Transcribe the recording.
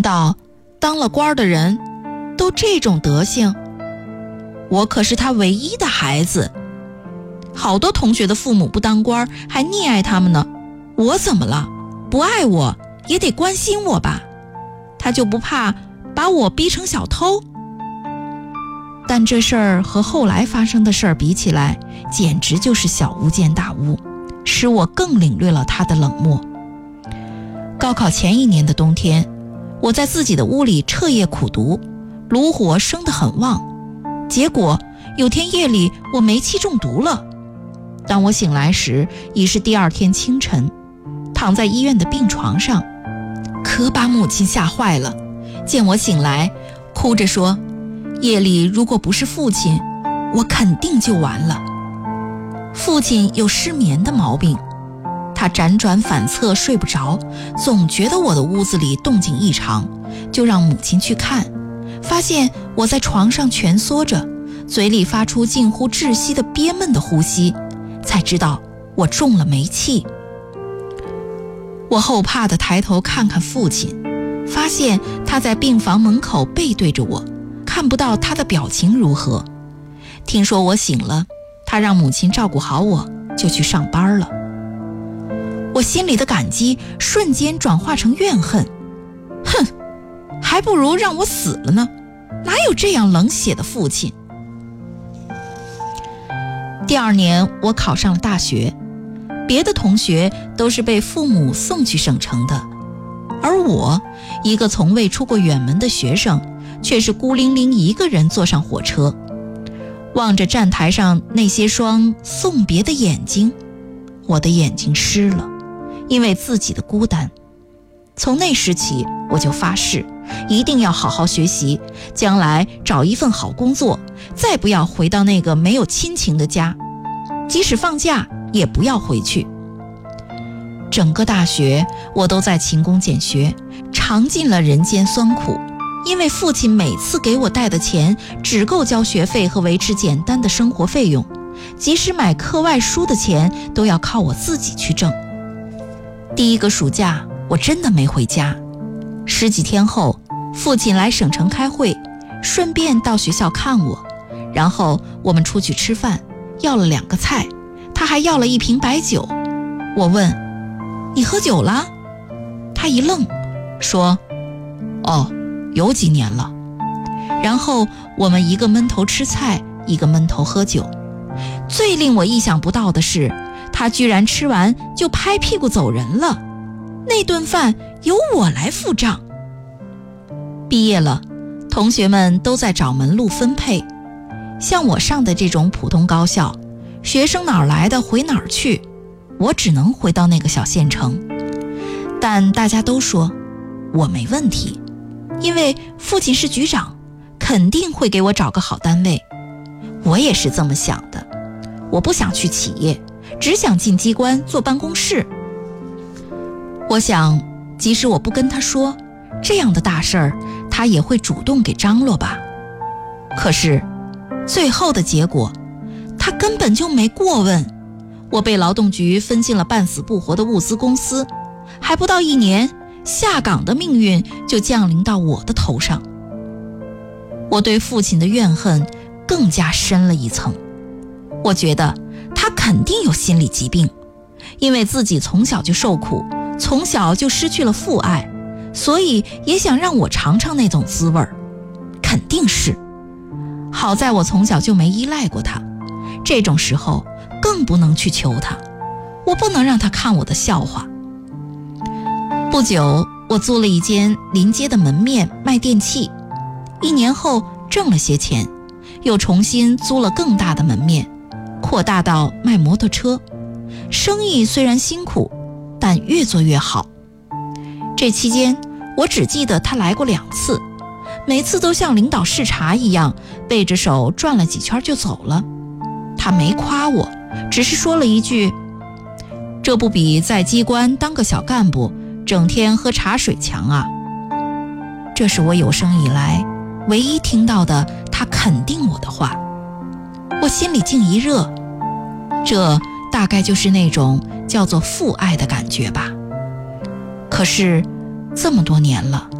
道当了官的人都这种德行？我可是他唯一的孩子，好多同学的父母不当官还溺爱他们呢，我怎么了？不爱我也得关心我吧？他就不怕把我逼成小偷？但这事儿和后来发生的事儿比起来，简直就是小巫见大巫，使我更领略了他的冷漠。高考前一年的冬天，我在自己的屋里彻夜苦读，炉火生得很旺，结果有天夜里我煤气中毒了。当我醒来时，已是第二天清晨，躺在医院的病床上，可把母亲吓坏了，见我醒来，哭着说，夜里如果不是父亲，我肯定就完了。父亲有失眠的毛病，他辗转反侧睡不着，总觉得我的屋子里动静异常，就让母亲去看，发现我在床上蜷缩着，嘴里发出近乎窒息的憋闷的呼吸，才知道我中了煤气。我后怕地抬头看看父亲，发现他在病房门口背对着我，看不到他的表情如何。听说我醒了，他让母亲照顾好我，就去上班了。我心里的感激瞬间转化成怨恨，哼，还不如让我死了呢，哪有这样冷血的父亲？第二年我考上了大学，别的同学都是被父母送去省城的，而我一个从未出过远门的学生，却是孤零零一个人坐上火车，望着站台上那些双送别的眼睛，我的眼睛湿了，因为自己的孤单。从那时起，我就发誓一定要好好学习，将来找一份好工作，再不要回到那个没有亲情的家，即使放假也不要回去。整个大学我都在勤工俭学，尝尽了人间酸苦，因为父亲每次给我带的钱只够交学费和维持简单的生活费用，即使买课外书的钱都要靠我自己去挣。第一个暑假我真的没回家，十几天后父亲来省城开会，顺便到学校看我，然后我们出去吃饭，要了2个菜，他还要了1瓶白酒。我问，你喝酒了？他一愣，说，哦，有几年了。然后我们一个闷头吃菜，一个闷头喝酒。最令我意想不到的是，他居然吃完就拍屁股走人了，那顿饭由我来付账。毕业了，同学们都在找门路分配，像我上的这种普通高校，学生哪儿来的回哪儿去，我只能回到那个小县城。但大家都说我没问题，因为父亲是局长，肯定会给我找个好单位。我也是这么想的，我不想去企业，只想进机关坐办公室。我想，即使我不跟他说，这样的大事儿他也会主动给张罗吧。可是最后的结果，他根本就没过问。我被劳动局分进了半死不活的物资公司，还不到1年，下岗的命运就降临到我的头上。我对父亲的怨恨更加深了一层，我觉得他肯定有心理疾病，因为自己从小就受苦，从小就失去了父爱，所以也想让我尝尝那种滋味儿。肯定是。好在我从小就没依赖过他，这种时候更不能去求他，我不能让他看我的笑话。不久，我租了一间临街的门面卖电器，1年后挣了些钱，又重新租了更大的门面，扩大到卖摩托车。生意虽然辛苦，但越做越好。这期间我只记得他来过2次，每次都像领导视察一样，背着手转了几圈就走了。他没夸我，只是说了一句，这不比在机关当个小干部整天喝茶水强啊。这是我有生以来唯一听到的他肯定我的话，我心里竟一热，这大概就是那种叫做父爱的感觉吧。可是这么多年了，